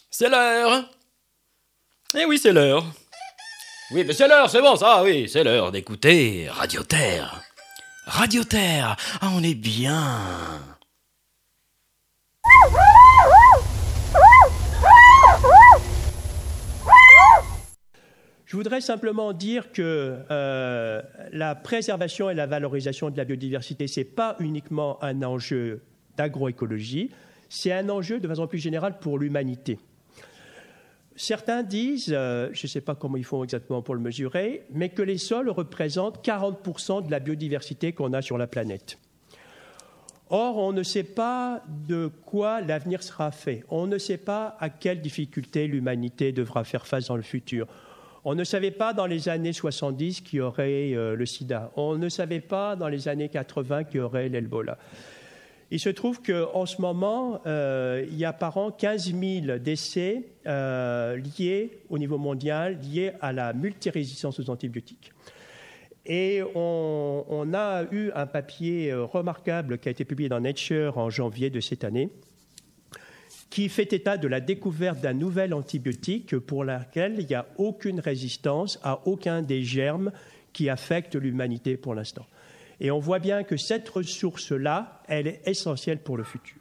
C'est l'heure. Eh oui, c'est l'heure. Oui, mais c'est l'heure, c'est bon ça, oui, c'est l'heure d'écouter Radio Terre. Radio Terre, ah, on est bien. Je voudrais simplement dire que la préservation et la valorisation de la biodiversité, ce n'est pas uniquement un enjeu d'agroécologie, c'est un enjeu de façon plus générale pour l'humanité. Certains disent, je ne sais pas comment ils font exactement pour le mesurer, mais que les sols représentent 40% de la biodiversité qu'on a sur la planète. Or, on ne sait pas de quoi l'avenir sera fait. On ne sait pas à quelles difficultés l'humanité devra faire face dans le futur. On ne savait pas dans les années 70 qu'il y aurait le sida. On ne savait pas dans les années 80 qu'il y aurait l'Ebola. Il se trouve qu'en ce moment, il y a par an 15 000 décès liés au niveau mondial, liés à la multirésistance aux antibiotiques. Et on a eu un papier remarquable qui a été publié dans Nature en janvier de cette année, qui fait état de la découverte d'un nouvel antibiotique pour lequel il n'y a aucune résistance à aucun des germes qui affectent l'humanité pour l'instant. Et on voit bien que cette ressource-là, elle est essentielle pour le futur.